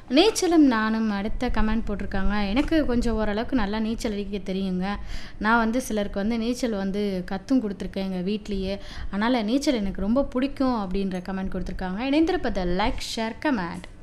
நீச்சலும் நானும் அடுத்த கமெண்ட் போட்டிருக்காங்க. எனக்கு கொஞ்சம் ஓரளவுக்கு நல்லா நீச்சல் அடிக்க தெரியுங்க. நான் வந்து சிலருக்கு வந்து நீச்சல் வந்து கத்தும் குடுத்துருக்கேன் எங்க வீட்லயே. அதனால நீச்சல் எனக்கு ரொம்ப பிடிக்கும் அப்படின்ற கமெண்ட் குடுத்துருக்காங்க. இணைந்திருப்பது லைக், ஷேர், கமெண்ட்.